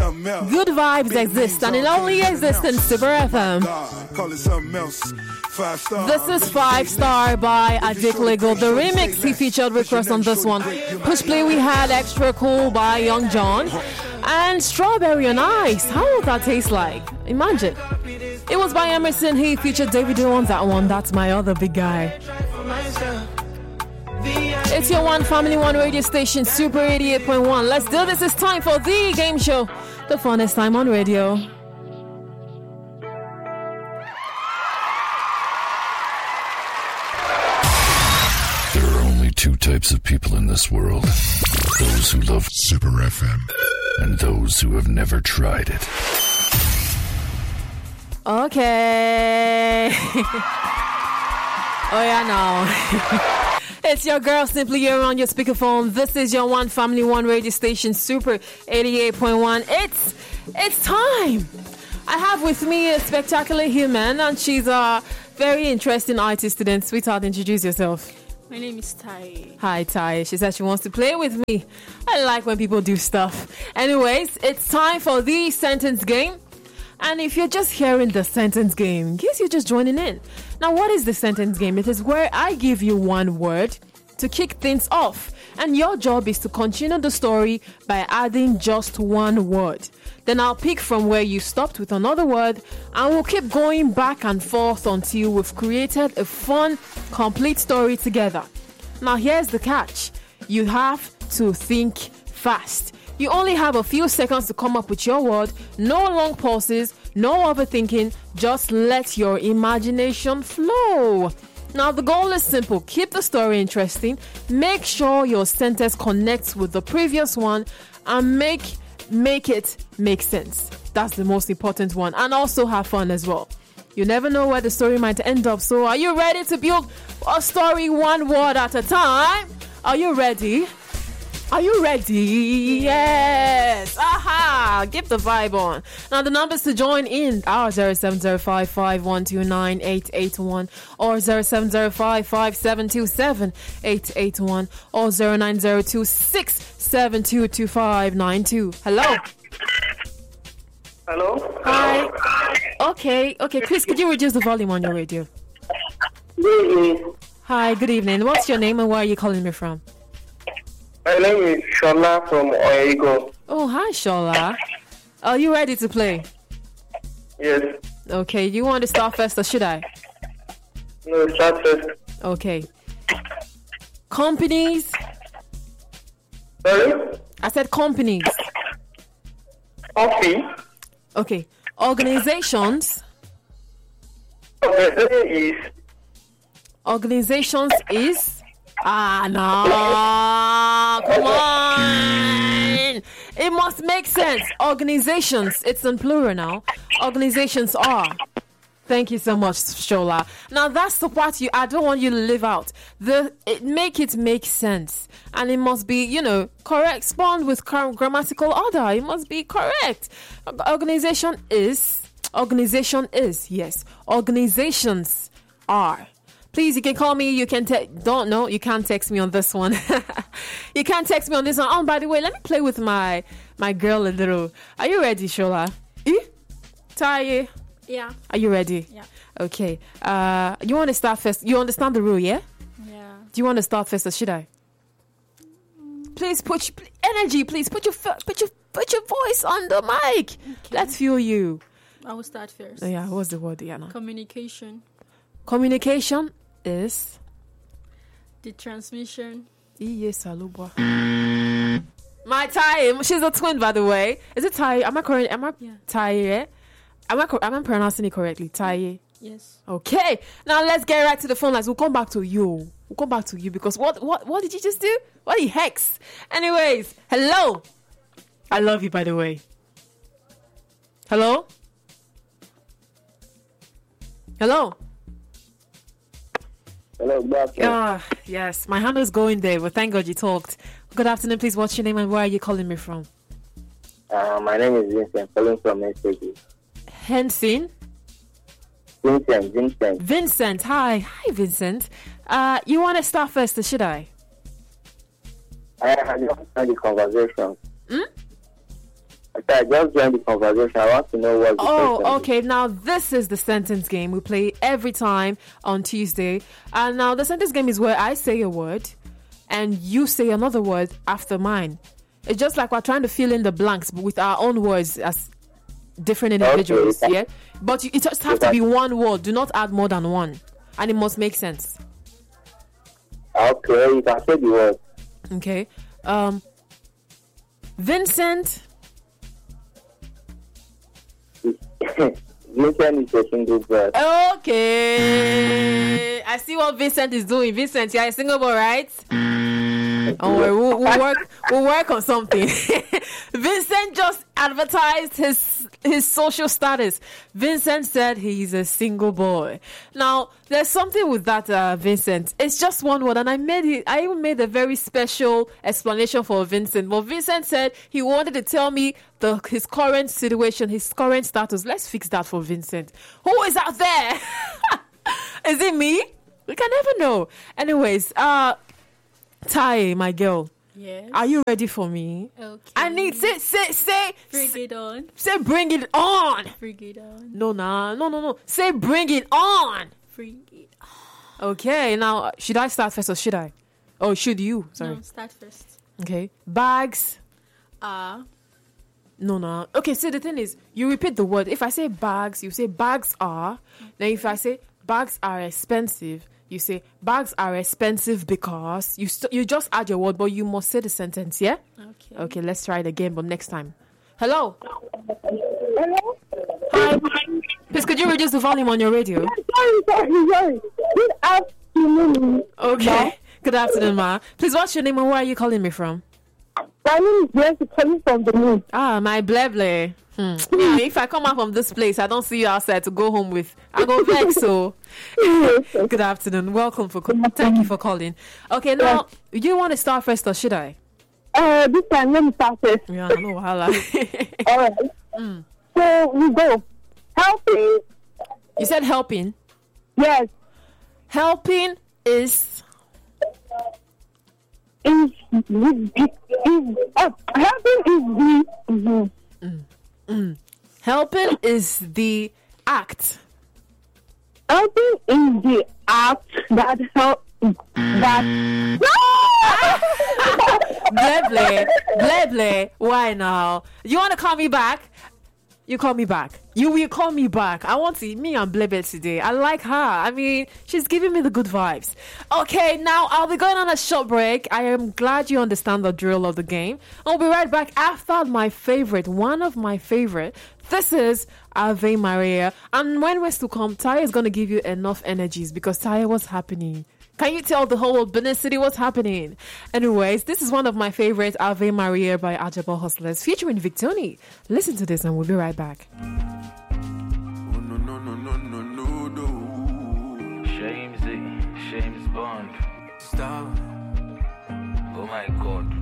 Good vibes exist, and it only exists in Super FM. Call it something else. 5 star. This is 5 Star by Adik Lego. The remix he featured with us on this one. Push Play we had Extra Cool by Young John. And Strawberry on Ice. How would that taste like? Imagine. It was by Emerson. He featured David on that one. That's my other big guy. It's your one family, one radio station, Super 88.1. Let's do this. It's time for the game show. The funnest time on radio. There are only two types of people in this world. Those who love Super FM and those who have never tried it. Okay. Oh yeah, now. It's your girl Simply here on your speakerphone. This is your one family, one radio station, Super 88.1. It's time. I have with me a spectacular human, and she's a very interesting IT student. Sweetheart, introduce yourself. My name is Tai. Hi, Tai. She said she wants to play with me. I like when people do stuff. Anyways, it's time for the sentence game. And if you're just hearing the sentence game, in case you're just joining in. Now, what is the sentence game? It is where I give you one word to kick things off. And your job is to continue the story by adding just one word. Then I'll pick from where you stopped with another word, and we'll keep going back and forth until we've created a fun, complete story together. Now, here's the catch. You have to think fast. You only have a few seconds to come up with your word. No long pauses, no overthinking. Just let your imagination flow. Now, the goal is simple. Keep the story interesting. Make sure your sentence connects with the previous one, and make it make sense. That's the most important one. And also have fun as well. You never know where the story might end up. So are you ready to build a story one word at a time? Are you ready? Are you ready? Yes. Aha. Give the vibe on. Now, the numbers to join in are 070551298881 or 070557278881 or 090267222592. Hello. Hello? Hi. Okay. Please, could you reduce the volume on your radio? Good evening. Hi, good evening. What's your name and where are you calling me from? My name is Shola from Oego. Oh, hi, Shola. Are you ready to play? Yes. Okay, you want to start first or should I? No, start first. Okay. Companies. Sorry? I said companies. Coffee. Okay. Organizations. Organizations is. No. Come on. It must make sense. Organizations. It's in plural now. Organizations are. Thank you so much, Shola. Now, that's the part I don't want you to leave out. Make it make sense. And it must be, correspond with grammatical order. It must be correct. Organization is, yes. Organizations are. Please, you can call me. You can you can't text me on this one. You can't text me on this one. Oh, by the way, let me play with my girl a little. Are you ready, Shola? Taye? Yeah. Are you ready? Yeah. Okay. You want to start first? You understand the rule, yeah? Yeah. Do you want to start first or should I? Please put energy. Please put your voice on the mic. Okay. Let's feel you. I will start first. Yeah. What's the word, Diana? Communication. Communication is the transmission. Yes, Alubwa. My Taye, she's a twin, by the way. Is it Taye? Am I correct? Yeah. Taye? Am I pronouncing it correctly? Taye? Yes. Okay. Now let's get right to the phone lines. We'll come back to you. Because what did you just do? What the hex? Anyways, hello. I love you, by the way. Hello? Hello? Hello, back. Yes. My hand was going there, but thank God you talked. Good afternoon, please. What's your name and where are you calling me from? My name is Vincent, calling from SAG. Hensin? Vincent. Hi, Vincent. You want to start first, or should I? I just started the conversation. I I just joined the conversation. I want to know what the question is. Okay. Now, this is the sentence game. We play every time on Tuesday. And now, the sentence game is where I say a word and you say another word after mine. It's just like we're trying to fill in the blanks with our own words as different individuals. Okay. Yeah? But it just has to be one word. Do not add more than one. And it must make sense. Okay, you can say the word. Okay. Vincent. Vincent is a single boy. Okay. I see what Vincent is doing. Vincent, you're a single boy, right? Oh, we'll work on something. Vincent just advertised his social status. Vincent said he's a single boy. Now, there's something with that, Vincent. It's just one word, and I even made a very special explanation for Vincent. But Vincent said he wanted to tell me his current situation, his current status. Let's fix that for Vincent. Who is out there? Is it me? We can never know. Anyways, Tai, my girl. Yes. Are you ready for me? Okay. I need say. Bring it on. Say bring it on. Bring it on. No. Say bring it on. Bring it on. Okay, now should I start first or should I? Oh, should you? Sorry. No, start first. Okay. Bags. No. Okay, so the thing is, you repeat the word. If I say bags, you say bags are. Then if I say bags are expensive, you say bags are expensive because you just add your word, but you must say the sentence, yeah? Okay, let's try it again, but next time. Hello? Hello? Hi. Please, could you reduce the volume on your radio? Sorry. Good afternoon. Okay. Good afternoon, ma. Please, what's your name and where are you calling me from? My name is Jesse, calling from the moon. My bleble. Yeah, if I come out from this place, I don't see you outside to go home with. I go back, so. Good afternoon. Welcome thank you for calling. Okay, now, you want to start first or should I? This time, let me start first. Yeah, I know. Alright. So, we go. Helping. You said helping? Yes. Helping is... Helping is the act. Helping is the act that help that. Bleble. Why now? You want to call me back? You call me back. You will call me back. I want to me and Blebe today. I like her. I mean, she's giving me the good vibes. Okay, now I'll be going on a short break. I am glad you understand the drill of the game. I'll be right back after one of my favorite. This is Ave Maria. And when we're to come, Taya is going to give you enough energies because Taya, what's happening? Can you tell the whole of Benin City what's happening? Anyways, this is one of my favorites, Ave Maria by Ajabo Hustlers, featuring Victoni. Listen to this and we'll be right back. Oh, no. James Bond. Stop. Oh my God.